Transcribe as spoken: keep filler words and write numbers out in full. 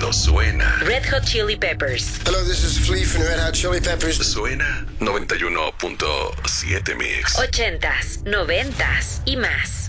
Esto suena. Red Hot Chili Peppers. Hello, this is Flea from Red Hot Chili Peppers. Suena noventa y uno punto siete Mix. Ochentas, noventas y más.